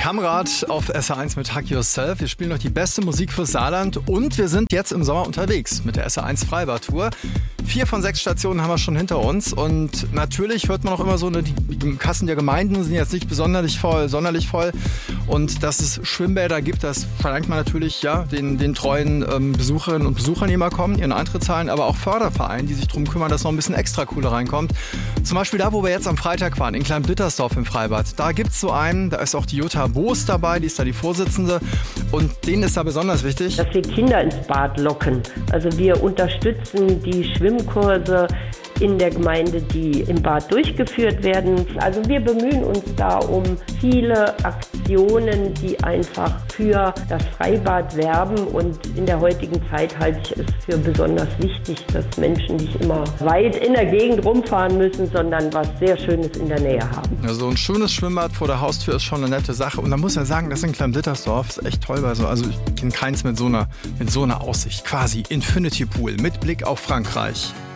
Kamerad auf SR1 mit Hug Yourself. Wir spielen noch die beste Musik fürs Saarland und wir sind jetzt im Sommer unterwegs mit der SR1 Freibad-Tour. 4 von 6 Stationen haben wir schon hinter uns und natürlich hört man auch immer so, die Kassen der Gemeinden sind jetzt nicht sonderlich voll und dass es Schwimmbäder gibt, das verlangt man natürlich den treuen Besucherinnen und Besuchern, die immer kommen, ihren Eintritt zahlen, aber auch Fördervereine, die sich darum kümmern, dass noch ein bisschen extra Kohle reinkommt. Zum Beispiel da, wo wir jetzt am Freitag waren, in Klein-Blittersdorf im Freibad. Da gibt es so einen, da ist auch die Jutta Boos dabei, die ist da die Vorsitzende und denen ist da besonders wichtig, dass wir Kinder ins Bad locken. Also wir unterstützen die Schwimmkurse in der Gemeinde, die im Bad durchgeführt werden. Also wir bemühen uns da um viele Aktionen, die einfach für das Freibad werben. Und in der heutigen Zeit halte ich es für besonders wichtig, dass Menschen nicht immer weit in der Gegend rumfahren müssen, sondern was sehr Schönes in der Nähe haben. Also ein schönes Schwimmbad vor der Haustür ist schon eine nette Sache. Und man muss ja sagen, das in Klein-Blittersdorf ist echt toll. Also ich kenne keins mit so einer Aussicht. Quasi Infinity Pool mit Blick auf Frankreich.